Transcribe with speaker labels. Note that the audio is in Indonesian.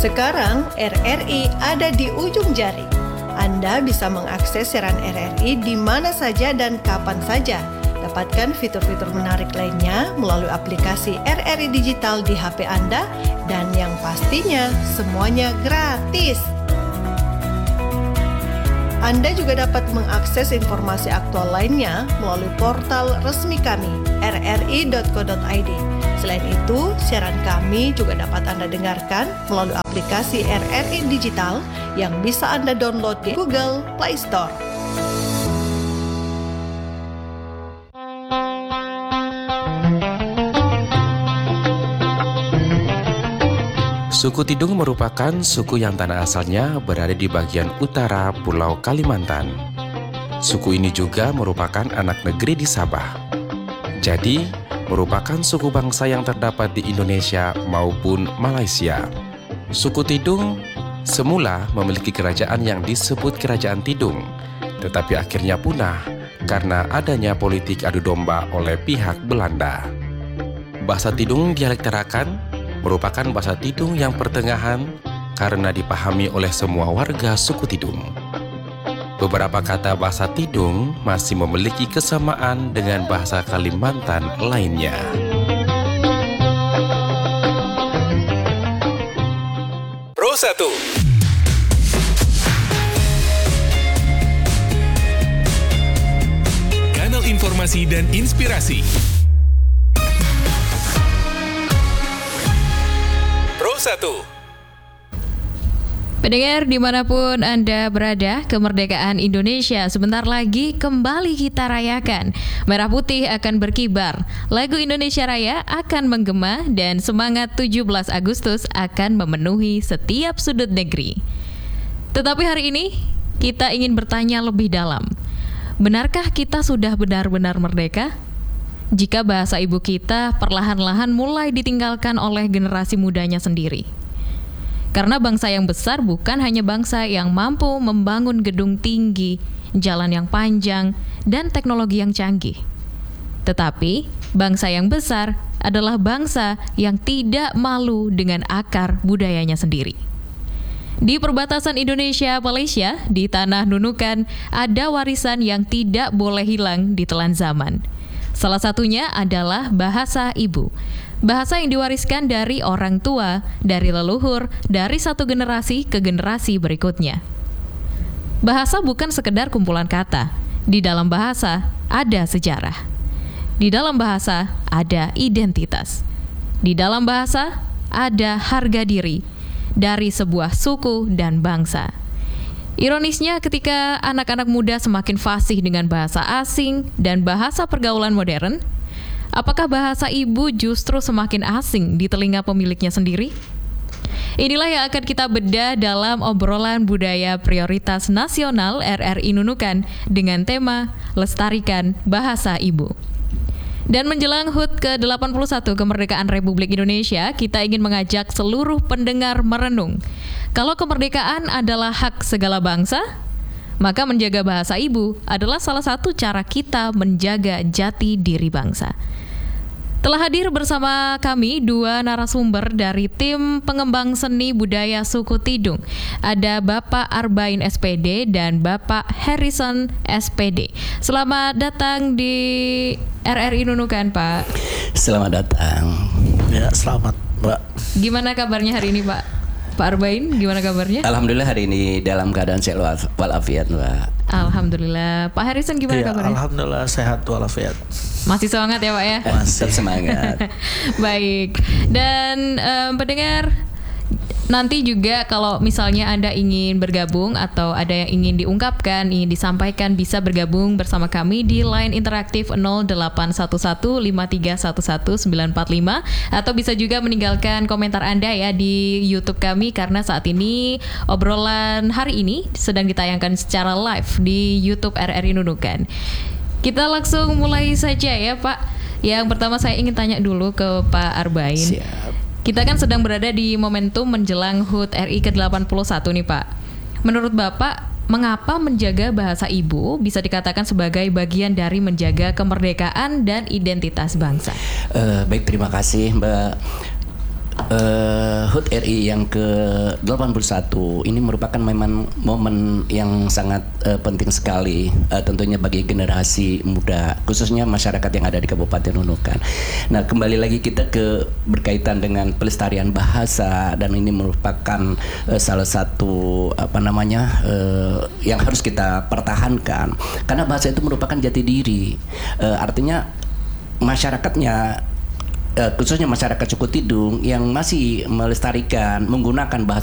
Speaker 1: Sekarang RRI ada di ujung jari. Anda bisa mengakses siaran RRI di mana saja dan kapan saja. Dapatkan fitur-fitur menarik lainnya melalui aplikasi RRI Digital di HP Anda dan yang pastinya semuanya gratis. Anda juga dapat mengakses informasi aktual lainnya melalui portal resmi kami, rri.co.id. Selain itu, siaran kami juga dapat Anda dengarkan melalui aplikasi RRI Digital yang bisa Anda download di Google Play Store.
Speaker 2: Suku Tidung merupakan suku yang tanah asalnya berada di bagian utara Pulau Kalimantan. Suku ini juga merupakan anak negeri di Sabah. Jadi, merupakan suku bangsa yang terdapat di Indonesia maupun Malaysia. Suku Tidung semula memiliki kerajaan yang disebut Kerajaan Tidung, tetapi akhirnya punah karena adanya politik adu domba oleh pihak Belanda. Bahasa Tidung dialek Tarakan merupakan bahasa Tidung yang pertengahan karena dipahami oleh semua warga suku Tidung. Beberapa kata bahasa Tidung masih memiliki kesamaan dengan bahasa Kalimantan lainnya. Pro 1.
Speaker 3: Kanal informasi dan inspirasi. Pro 1.
Speaker 4: Pendengar dimanapun Anda berada, kemerdekaan Indonesia sebentar lagi kembali kita rayakan. Merah putih akan berkibar, lagu Indonesia Raya akan menggema, dan semangat 17 Agustus akan memenuhi setiap sudut negeri. Tetapi hari ini kita ingin bertanya lebih dalam. Benarkah kita sudah benar-benar merdeka? Jika bahasa ibu kita perlahan-lahan mulai ditinggalkan oleh generasi mudanya sendiri. Karena bangsa yang besar bukan hanya bangsa yang mampu membangun gedung tinggi, jalan yang panjang, dan teknologi yang canggih. Tetapi, bangsa yang besar adalah bangsa yang tidak malu dengan akar budayanya sendiri. Di perbatasan Indonesia-Malaysia, di Tanah Nunukan, ada warisan yang tidak boleh hilang ditelan zaman. Salah satunya adalah bahasa ibu. Bahasa yang diwariskan dari orang tua, dari leluhur, dari satu generasi ke generasi berikutnya. Bahasa bukan sekedar kumpulan kata. Di dalam bahasa ada sejarah. Di dalam bahasa ada identitas. Di dalam bahasa ada harga diri dari sebuah suku dan bangsa. Ironisnya, ketika anak-anak muda semakin fasih dengan bahasa asing dan bahasa pergaulan modern, apakah bahasa ibu justru semakin asing di telinga pemiliknya sendiri? Inilah yang akan kita bedah dalam obrolan budaya prioritas nasional RRI Nunukan dengan tema Lestarikan Bahasa Ibu. Dan menjelang HUT ke-81 kemerdekaan Republik Indonesia, kita ingin mengajak seluruh pendengar merenung. Kalau kemerdekaan adalah hak segala bangsa, maka menjaga bahasa ibu adalah salah satu cara kita menjaga jati diri bangsa. Telah hadir bersama kami dua narasumber dari tim pengembang seni budaya suku Tidung. Ada Bapak Arbain SPD dan Bapak Harrison SPD. Selamat datang di RRI Nunukan, Pak.
Speaker 5: Selamat datang. Ya, selamat, Mbak.
Speaker 4: Gimana kabarnya hari ini, Pak? Pak Arbain, gimana kabarnya?
Speaker 5: Alhamdulillah hari ini dalam keadaan sehat walafiat, Mbak.
Speaker 4: Alhamdulillah. Pak Harrison gimana kabarnya?
Speaker 6: Alhamdulillah sehat walafiat.
Speaker 4: Masih semangat ya, Pak ya?
Speaker 5: Masih semangat.
Speaker 4: Baik. Dan pendengar, nanti juga kalau misalnya Anda ingin bergabung atau ada yang ingin diungkapkan, ingin disampaikan, bisa bergabung bersama kami di line interaktif 0811-5311-945 atau bisa juga meninggalkan komentar Anda ya di YouTube kami, karena saat ini obrolan hari ini sedang ditayangkan secara live di YouTube RRI Nunukan. Kita langsung mulai saja ya, Pak. Yang pertama saya ingin tanya dulu ke Pak Arbain.
Speaker 5: Siap.
Speaker 4: Kita kan sedang berada di momentum menjelang HUT RI ke-81 nih, Pak. Menurut Bapak, mengapa menjaga bahasa ibu bisa dikatakan sebagai bagian dari menjaga kemerdekaan dan identitas bangsa?
Speaker 5: Baik, terima kasih, Mbak. HUT RI yang ke-81 ini merupakan memang momen yang sangat penting sekali tentunya bagi generasi muda, khususnya masyarakat yang ada di Kabupaten Nunukan. Nah, kembali lagi kita berkaitan dengan pelestarian bahasa, dan ini merupakan salah satu yang harus kita pertahankan, karena bahasa itu merupakan jati diri. Artinya masyarakatnya, khususnya masyarakat Suku Tidung yang masih melestarikan menggunakan bahasa